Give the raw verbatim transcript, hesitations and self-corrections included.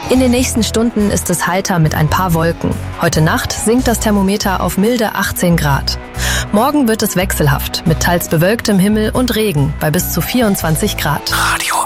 In den nächsten Stunden ist es heiter mit ein paar Wolken. Heute Nacht sinkt das Thermometer auf milde achtzehn Grad. Morgen wird es wechselhaft mit teils bewölktem Himmel und Regen bei bis zu vierundzwanzig Grad. Radio